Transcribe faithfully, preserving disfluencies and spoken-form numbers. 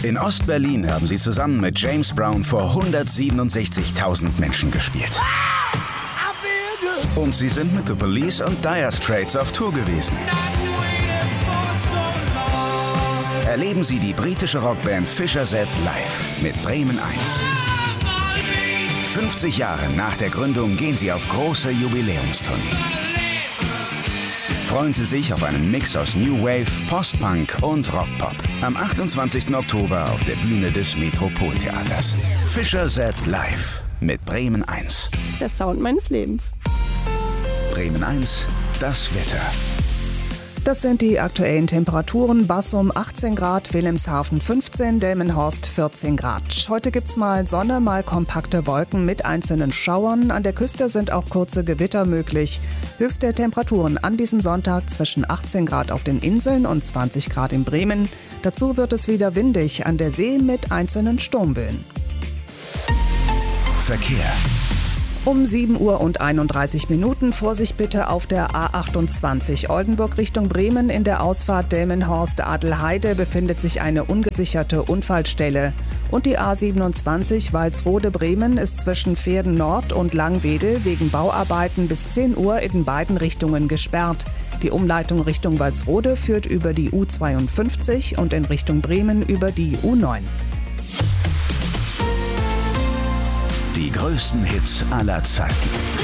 In Ost-Berlin haben sie zusammen mit James Brown vor hundertsiebenundsechzigtausend Menschen gespielt. Und sie sind mit The Police und Dire Straits auf Tour gewesen. Erleben Sie die britische Rockband Fischer Z live mit Bremen eins. fünfzig Jahre nach der Gründung gehen sie auf große Jubiläumstournee. Freuen Sie sich auf einen Mix aus New Wave, Post-Punk und Rockpop. Am achtundzwanzigsten Oktober auf der Bühne des Metropoltheaters. Fischer Z live mit Bremen eins. Der Sound meines Lebens. Bremen eins, das Wetter. Das sind die aktuellen Temperaturen. Bassum achtzehn Grad, Wilhelmshaven fünfzehn, Delmenhorst vierzehn Grad. Heute gibt's mal Sonne, mal kompakte Wolken mit einzelnen Schauern. An der Küste sind auch kurze Gewitter möglich. Höchste Temperaturen an diesem Sonntag zwischen achtzehn Grad auf den Inseln und zwanzig Grad in Bremen. Dazu wird es wieder windig an der See mit einzelnen Sturmböen. Verkehr. Um sieben Uhr und einunddreißig Minuten Vorsicht bitte auf der A achtundzwanzig Oldenburg Richtung Bremen. In der Ausfahrt Delmenhorst-Adelheide befindet sich eine ungesicherte Unfallstelle. Und die A siebenundzwanzig Walsrode-Bremen ist zwischen Pferden Nord und Langwedel wegen Bauarbeiten bis zehn Uhr in beiden Richtungen gesperrt. Die Umleitung Richtung Walsrode führt über die U zweiundfünfzig und in Richtung Bremen über die U neun. Die größten Hits aller Zeiten.